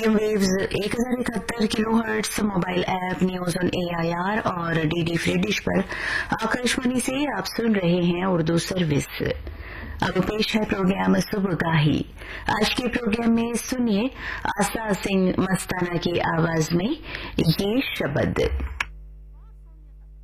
Waves 1071 kilohertz mobile app news on AIR और DD free dish पर आकाशवाणी से आप सुन रहे हैं उर्दू सर्विस। अब पेश है प्रोग्राम सुबगाही। आज के प्रोग्राम में सुनिए आसा सिंह मस्ताना की आवाज में ये शब्द।